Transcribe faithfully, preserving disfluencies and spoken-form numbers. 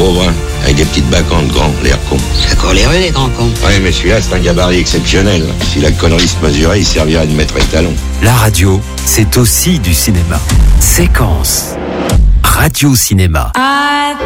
brun, avec des petites bacantes grands, l'air con. Ça court les rues, les grands cons. Ouais, mais celui-là, c'est un gabarit exceptionnel. Si la connerie se mesurait, il servirait de maître étalon. La radio, c'est aussi du cinéma. Séquence. Radio Cinéma. I